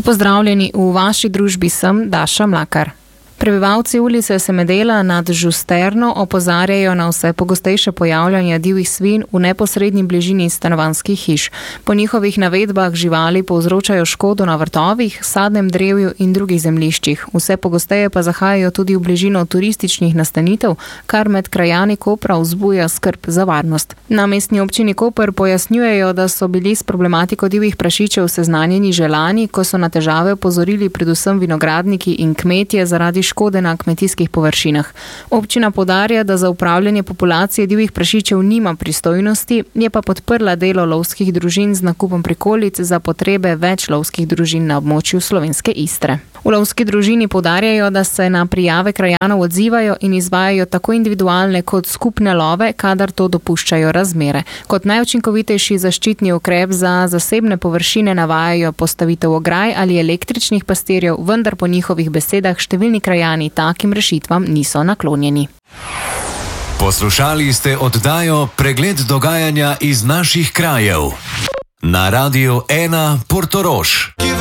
Pozdravljeni, v vaši družbi sem Daša Mlakar. Prebivalci ulice Semedela nad Žusterno opozarjajo na vse pogostejše pojavljanje divjih svinj v neposrednji bližini stanovanjskih hiš. Po njihovih navedbah živali povzročajo škodo na vrtovih, sadnem drevju in drugih zemljiščih. Vse pogosteje pa zahajajo tudi v bližino turističnih nastanitev, kar med krajani Kopra vzbuja skrb za varnost. Na mestni občini Koper pojasnjujejo, da so bili s problematiko divjih prašičev seznanjeni že lani, ko so na težave opozorili predvsem vinogradniki in kmetje zaradi škode na kmetijskih površinah. Občina poudarja, da za upravljanje populacije divjih prašičev nima pristojnosti, je pa podprla delo lovskih družin z nakupom prikolic za potrebe več lovskih družin na območju slovenske Istre. V lovski družini poudarjajo, da se na prijave krajanov odzivajo in izvajajo tako individualne kot skupne love, kadar to dopuščajo razmere. Kot najučinkovitejši zaščitni ukrep za zasebne površine navajajo postavitev ograj ali električnih pastirjev, vendar po njihovih besedah številni krajani takim rešitvam niso naklonjeni. Poslušali ste oddajo Pregled dogajanja iz naših krajev na Radiu 1 Portorož.